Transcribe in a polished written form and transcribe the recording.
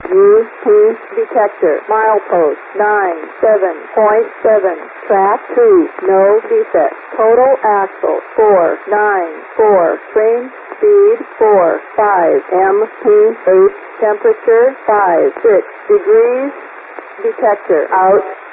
UP detector. Milepost 97.7. Track 2. No defect. Total axle 494. Train speed 45. MPH temperature 56 degrees. Detector out.